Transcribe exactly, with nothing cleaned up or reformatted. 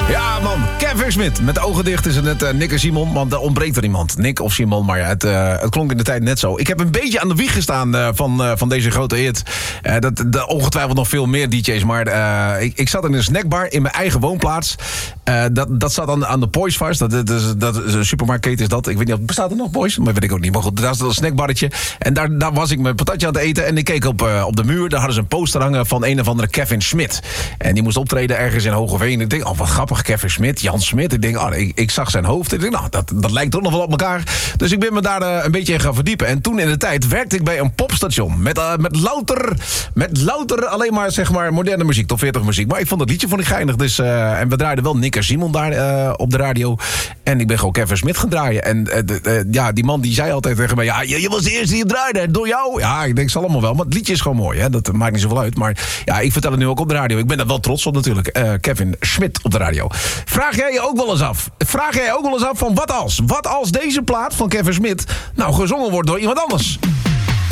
Ja, man. Kevin Smit. Met de ogen dicht is het net uh, Nick en Simon. Want er ontbreekt er iemand. Nick of Simon, maar ja, het, uh, het klonk in de tijd net zo. Ik heb een beetje aan de wieg gestaan uh, van, uh, van deze grote hit. Uh, dat, dat, ongetwijfeld nog veel meer D J's. Maar uh, ik, ik zat in een snackbar in mijn eigen woonplaats. Uh, dat, dat zat aan, aan de Poys vast. Dat, dat, is, dat is een supermarktketen is dat. Ik weet niet of bestaat er nog Poys? Maar weet ik ook niet. Maar goed, daar is een snackbarretje. En daar, daar was ik mijn patatje aan het eten. En ik keek op, uh, op de muur. Daar hadden ze een poster hangen van een of andere Kevin Smit. En die moest optreden ergens in Hogeveen. Ik denk, oh wat grappig, Kevin Smit, Jan Smit. Ik denk, oh, ik, ik zag zijn hoofd. Ik denk, nou, dat, dat lijkt toch nog wel op elkaar. Dus ik ben me daar uh, een beetje in gaan verdiepen. En toen in de tijd werkte ik bij een popstation. Met, uh, met, louter, met louter alleen maar, zeg maar, moderne muziek. Top veertig muziek. Maar ik vond het liedje vond ik geinig. Dus, uh, en we draaiden wel Nick en Simon daar uh, op de radio. En ik ben gewoon Kevin Smit gaan draaien. En uh, de, uh, ja, die man die zei altijd tegen mij, ja, je, je was de eerste die het draaide. Door jou. Ja, ik denk, zal allemaal wel. Maar het liedje is gewoon mooi. Hè? Dat maakt niet zoveel uit. Maar ja, ik vertel het nu ook op de radio. Ik ben daar wel trots op natuurlijk. Uh, Kevin Smit op de radio. Vraag jij je ook wel eens af? Vraag jij je ook wel eens af van wat als? Wat als deze plaat van Kevin Smit nou gezongen wordt door iemand anders?